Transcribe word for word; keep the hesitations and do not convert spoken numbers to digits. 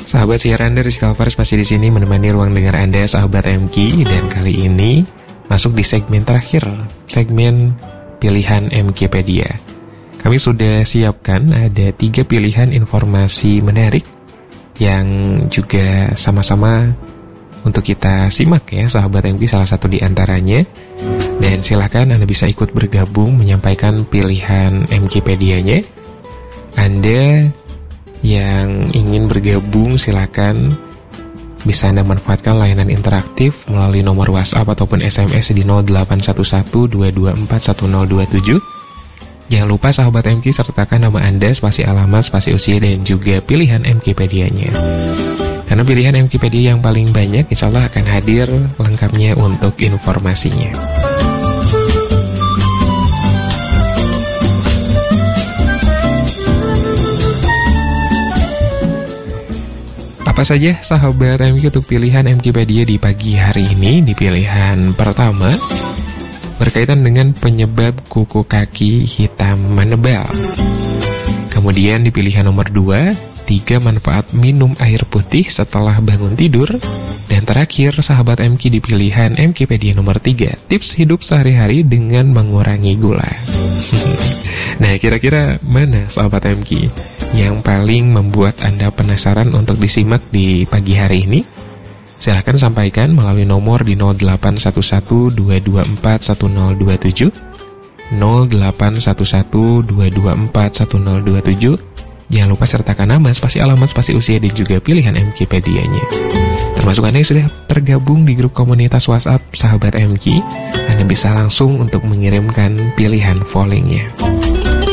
Sahabat siaran dari Skalvers masih di sini menemani ruang dengar Anda, sahabat M K, dan kali ini masuk di segmen terakhir, segmen pilihan Mkpedia. Kami sudah siapkan ada tiga pilihan informasi menarik yang juga sama-sama untuk kita simak ya, sahabat M K, salah satu di antaranya. Dan silakan Anda bisa ikut bergabung menyampaikan pilihan Mkpedianya. Anda yang ingin bergabung silakan bisa Anda manfaatkan layanan interaktif melalui nomor WhatsApp ataupun S M S di nol delapan satu satu dua dua empat satu nol dua tujuh. Jangan lupa sahabat M K sertakan nama Anda, spasi alamat, spasi usia, dan juga pilihan Mkpedianya. Karena pilihan Mkpedia yang paling banyak insya Allah akan hadir lengkapnya untuk informasinya. Apa saja sahabat M K untuk pilihan Mkpedia di pagi hari ini? Di pilihan pertama, berkaitan dengan penyebab kuku kaki hitam menebal. Kemudian di pilihan nomor dua, tiga manfaat minum air putih setelah bangun tidur. Dan terakhir sahabat M K di pilihan Mkpedia nomor tiga, tips hidup sehari-hari dengan mengurangi gula. Nah, kira-kira mana sahabat M K yang paling membuat Anda penasaran untuk disimak di pagi hari ini? Silahkan sampaikan melalui nomor di nol delapan satu satu dua dua empat satu nol dua tujuh, nol delapan satu satu dua dua empat satu nol dua tujuh. Jangan lupa sertakan nama, spasi alamat, spasi usia, dan juga pilihan Mkpedianya. Termasuk Anda yang sudah tergabung di grup komunitas WhatsApp sahabat M K, Anda bisa langsung untuk mengirimkan pilihan volleynya.